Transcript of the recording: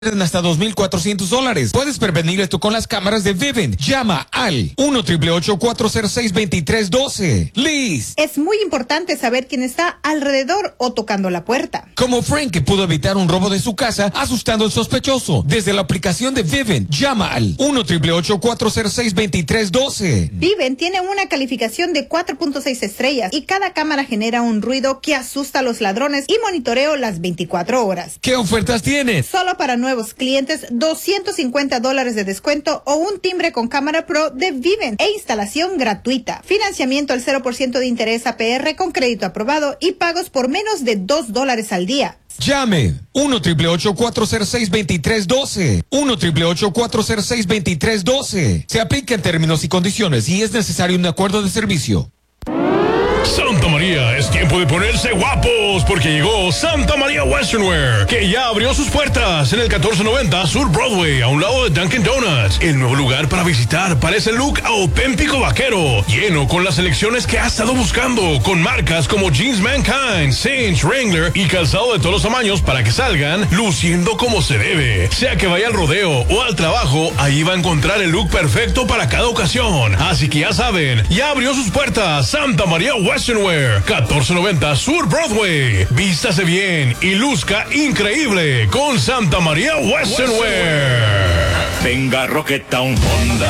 hasta $2,400. Puedes prevenir esto con las cámaras de Vivint. Llama al 1-888-406-2312. Liz. Es muy importante saber quién está alrededor o tocando la puerta. Como Frank, que pudo evitar un robo de su casa asustando al sospechoso. Desde la aplicación de Vivint, llama al 1-888-406-2312. Vivint tiene una calificación de 4.6 estrellas y cada cámara genera un ruido que asusta a los ladrones y monitoreo las 24 horas. ¿Qué ofertas tienes? Solo para nuevos clientes, $250 de descuento o un timbre con cámara pro de Vivint e instalación gratuita. Financiamiento al 0% de interés APR con crédito aprobado y pagos por menos de $2 al día. Llame 1-888-406-2312. 1-888-406-2312. Se aplica en términos y condiciones y es necesario un acuerdo de servicio. Santa María, es tiempo de ponerse guapos porque llegó Santa María Western Wear, que ya abrió sus puertas en el 1490 Sur Broadway, a un lado de Dunkin' Donuts. El nuevo lugar para visitar para ese look auténtico vaquero, lleno con las selecciones que has estado buscando, con marcas como Jeans Mankind, Cinch, Wrangler y calzado de todos los tamaños para que salgan luciendo como se debe. Sea que vaya al rodeo o al trabajo, ahí va a encontrar el look perfecto para cada ocasión. Así que ya saben, ya abrió sus puertas Santa María Western Wear, 1490 Sur Broadway. Vístase bien y luzca increíble con Santa María Western Wear. Venga, Rocketown Honda,